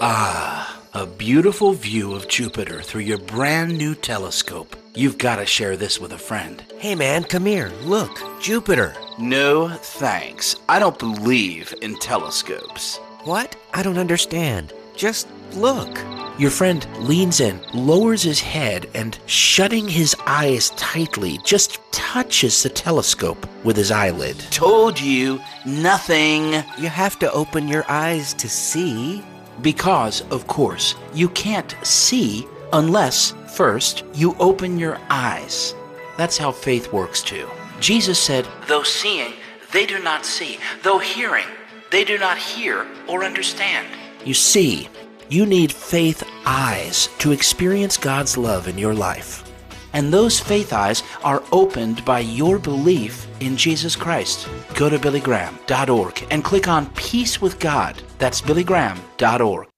A beautiful view of Jupiter through your brand new telescope. You've got to share this with a friend. Hey man, come here. Look, Jupiter. No, thanks. I don't believe in telescopes. What? I don't understand. Just look. Your friend leans in, lowers his head, and shutting his eyes tightly, just touches the telescope with his eyelid. Told you, nothing. You have to open your eyes to see. Because, of course, you can't see unless, first, you open your eyes. That's how faith works too. Jesus said, though seeing, they do not see. Though hearing, they do not hear or understand. You see, you need faith eyes to experience God's love in your life. And those faith eyes are opened by your belief in Jesus Christ. Go to BillyGraham.org and click on Peace with God. That's BillyGraham.org.